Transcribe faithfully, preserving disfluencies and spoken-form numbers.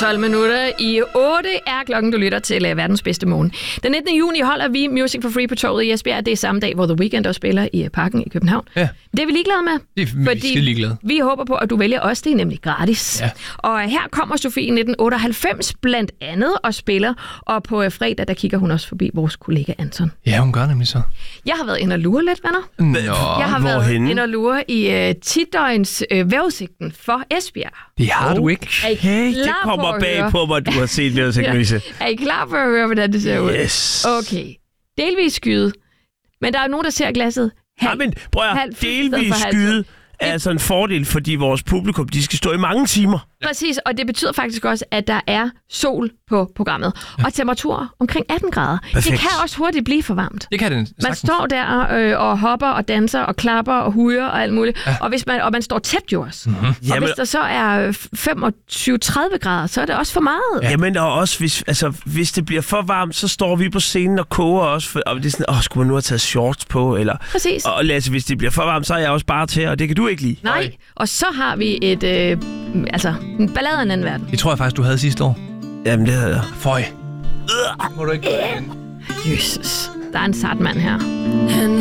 tolv minutter i otte er klokken, du lytter til uh, verdens bedste morgen. Den nittende juni holder vi Music for Free på torvet i Esbjerg. Det er samme dag, hvor The Weeknd også spiller i Parken i København. Ja. Det er vi ligeglade med. Det er fordi vi skal ligeglade. Vi håber på, at du vælger os. Det er nemlig gratis. Ja. Og her kommer Sofie nitten otteoghalvfems blandt andet og spiller. Og på fredag, der kigger hun også forbi vores kollega Anton. Ja, hun gør nemlig så. Jeg har været inde og lure lidt, venner. Nå, jeg har været hvorhenne? inde og lure i uh, ti-døgns uh, vejrudsigten for Esbjerg. det har du ikke. Er I Hey, det klar kommer at bag høre? på mig, du har set vejrudsigten, Louise. Er I klar for at høre, hvordan det ser ud? Yes. Okay. Delvis skyde. Men der er jo nogen, der ser glasset Ja, halv. men prøv at halv fyldt i stedet delvis for halv skyde er altså en fordel, fordi vores publikum, de skal stå i mange timer. Præcis, og det betyder faktisk også, at der er sol på programmet. Ja. Og temperaturer omkring atten grader. Perfekt. Det kan også hurtigt blive for varmt. Det kan den Man sagtens. står der øh, og hopper og danser og klapper og hujer og alt muligt. Ja. Og, hvis man, og man står tæt jo også. Mm-hmm. Og Jamen, hvis der så er femogtyve til tredive grader, så er det også for meget. Ja. Jamen, og også hvis, altså, hvis det bliver for varmt, så står vi på scenen og koger også. For, og det er sådan, åh, skulle man nu have taget shorts på? Eller, Præcis. og Lasse, hvis det bliver for varmt, så er jeg også bare til, og det kan du ikke lide. Nej, og så har vi et, øh, altså, en ballade af en anden verden. Det tror jeg faktisk, du havde sidste år. Jamen, det havde jeg. Føj. Må du ikke gøre igen? Jesus, der er en sart mand her. Han